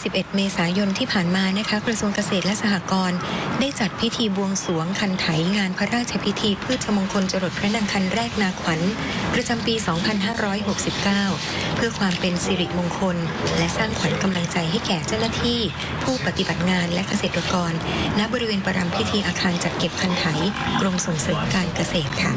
11 เมษายนที่ผ่านมานะคะกระทรวงเกษตรและสหกรณ์ได้จัดพิธีบวงสรวงคันไถงานพระราชพิธีพืชมงคลจรดพระนางคันแรกนาขวัญประจำปี 2569 เพื่อความเป็นสิริมงคลและสร้างขวัญกำลังใจให้แก่เจ้าหน้าที่ผู้ปฏิบัติงานและเกษตรกรณบริเวณประรำพิธีอาคารจัดเก็บคันไถกรมส่งเสริมการเกษตรค่ะ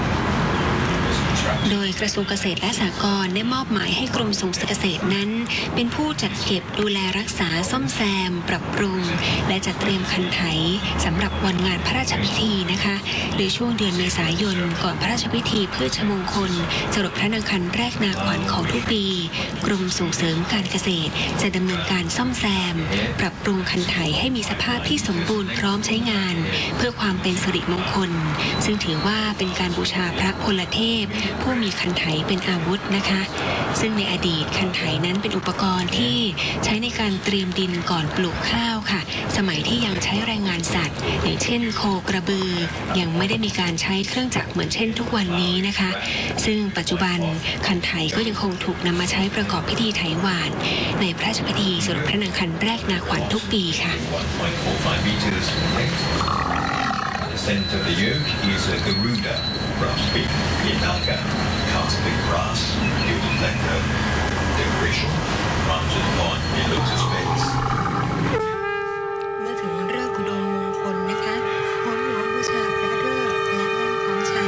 โดยกระทรวงเกษตรและสหกรณ์ได้มอบหมายให้กรมส่งเสริมเกษตรนั้นเป็นผู้จัดเก็บดูแลรักษาซ่อมแซมปรับปรุงและจัดเตรียมคันไถสำหรับวันงานพระราชพิธีนะคะโดยช่วงเดือนเมษายนก่อนพระราชพิธีพืชมงคลจรดพระนางคันแรกนาขวัญของทุกปีกรมส่งเสริมการเกษตรจะดำเนินการซ่อมแซมปรับปรุงคันไถให้มีสภาพที่สมบูรณ์พร้อมใช้งานเพื่อความเป็นสิริมงคลซึ่งถือว่าเป็นการบูชาพระพลเทพผู้มีคันไถเป็นอาวุธนะคะซึ่งในอดีตคันไถนั้นเป็นอุปกรณ์ที่ใช้ในการเตรียมดินก่อนปลูกข้าวค่ะสมัยที่ยังใช้แรงงานสัตว์อย่างเช่นโคกระบือยังไม่ได้มีการใช้เครื่องจักรเหมือนเช่นทุกวันนี้นะคะซึ่งปัจจุบันคันไถก็ยังคงถูกนำมาใช้ประกอบพิธีไถหวานในพระราชพิธีสมรสพระนางคันแรกนาขวัญทุกปีค่ะ The center of the yoke is a Garuda from speak in Naga. Constantly cross, you reflect the decoration, mounted on a lotus base. เมื่อถึงฤกษ์อุดมมงคลนะคะโหนหลวงบูชาพระฤกษ์และแล่นของชัย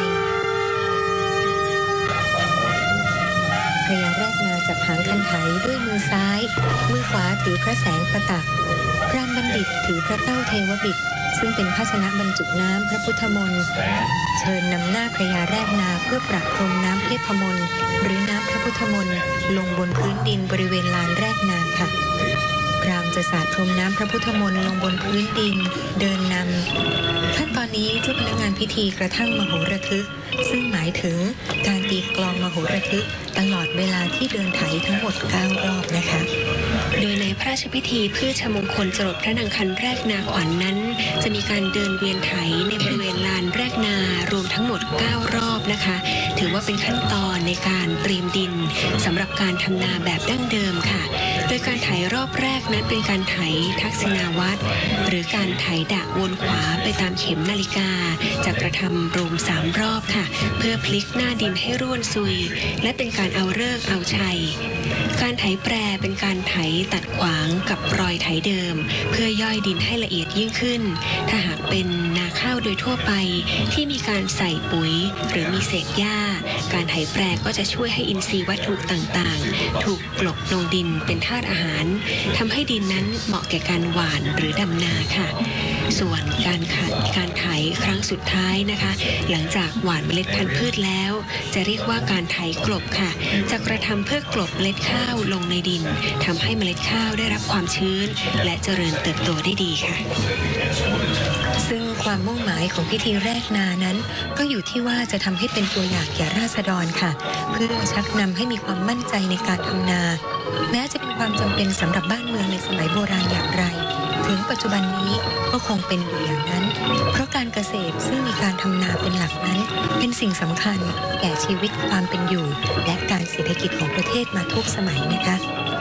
พระยาแรกนาจับหางคันไถด้วยมือซ้ายมือขวาถือพระแสงประตักพรามบัณฑิตถือพระเต้าเทวบิดซึ่งเป็นภาชนะบรรจุน้ำพระพุทธมนต์เชิญนำหน้าพระยาแรกนาเพื่อประพรมน้ำเทพมนต์หรือน้ำพระพุทธมนต์ลงบนพื้นดินบริเวณลานแรกนาค่ะพราหมณ์จะสาดพรมน้ำพระพุทธมนต์ลงบนพื้นดินเดินนำขั้นตอนนี้เจ้าพนักงานพิธีกระทั่งมโหระทึกซึ่งหมายถึงการตีกลองมโหระทึกตลอดเวลาที่เดินไถทั้งหมด9รอบนะคะโดยในพระราชพิธีพืชมงคลจรดพระนางคันแรกนาขวัญ นั้นจะมีการเดินเวียนไถในบริเวณลานแรกนารวมทั้งหมด9รอบนะคะถือว่าเป็นขั้นตอนในการเตรียมดินสำหรับการทำนาแบบดั้งเดิมค่ะโดยการไถรอบแรกนั้นเป็นการไถทักษิณาวัตรหรือการไถดะวนขวาไปตามเข็มนาฬิกาจะกระทำรวม3รอบค่ะเพื่อพลิกหน้าดินให้ร่วนซุยและเป็นการเอาฤกษ์เอาชัยการไถแปรเป็นการไถตัดขวางกับรอยไถเดิมเพื่อย่อยดินให้ละเอียดยิ่งขึ้นถ้าหากเป็นนาข้าวโดยทั่วไปที่มีการใส่ปุ๋ยหรือมีเศษหญ้าการไถแปรก็จะช่วยให้อินทรีย์วัตถุต่างๆถูกกลบลงดินเป็นธาตุอาหารทำให้ดินนั้นเหมาะแก่การหว่านหรือดำนาค่ะส่วนการไถครั้งสุดท้ายนะคะหลังจากหว่านเมล็ดพันธุ์พืชแล้วจะเรียกว่าการไถกลบค่ะจะกระทำเพื่อกลบเมล็ดข้าวลงในดินทำให้เมล็ดข้าวได้รับความชื้นและเจริญเติบโตได้ดีค่ะซึ่งความมุ่งหมายของพิธีแรกนานั้นก็อยู่ที่ว่าจะทำให้เป็นตัวอย่างแก่ราษฎรค่ะเพื่อชักนำให้มีความมั่นใจในการทำนาแม้จะเป็นความจำเป็นสำหรับบ้านเมืองในสมัยโบราณอย่างไรถึงปัจจุบันนี้ก็คงเป็นอยู่อย่างนั้นเพราะการเกษตรซึ่งมีการทำนาเป็นหลักนั้นเป็นสิ่งสำคัญแก่ชีวิตความเป็นอยู่และการเศรษฐกิจของประเทศมาทุกสมัยนะคะ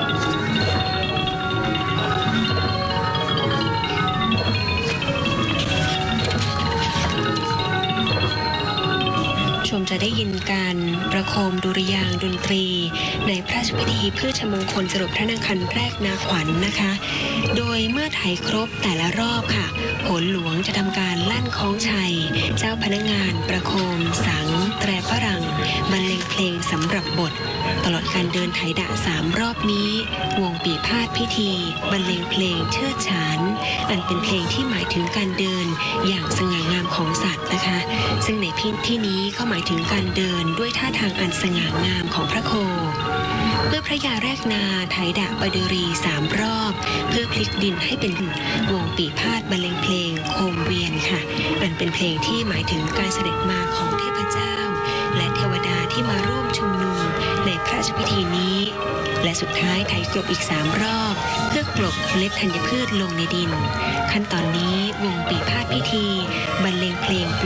ชมจะได้ยินการประโคมดุริยางค์ดนตรีในพระราชพิธีพืชมงคลจรดพระนางคันแรกนาขวัญนะคะโดยเมื่อไถครบแต่ละรอบค่ะโหนหลวงจะทำการลั่นคล้องชัยเจ้าพนักงานประโคมสังแตรฝรั่งบรรเลงเพลงสำหรับบทตลอดการเดินไถดะ3รอบนี้วงปีพาทพิธีบรรเลงเพลงเชิดฉานอันเป็นเพลงที่หมายถึงการเดินอย่างสง่างามของสัตว์นะคะซึ่งในพิธีนี้ก็หมายถึงการเดินด้วยท่าทางอันสง่างามของพระโคเมื่อพระยาแรกนาไถดะปดรี3รอบเพื่อพลิกดินให้เป็นวงปีพาทบรรเลงเพลงโคมเวียนค่ะอันเป็นเพลงที่หมายถึงการเสด็จมาของเทพเจ้าและเทวดาที่มาร่วมชุมนุมในพระราชพิธีนี้และสุดท้ายไถกลบอีก3รอบเพื่อกลบเมล็ดธัญพืชลงในดินขั้นตอนนี้วงปีพาทพิธีบรรเลงเพลง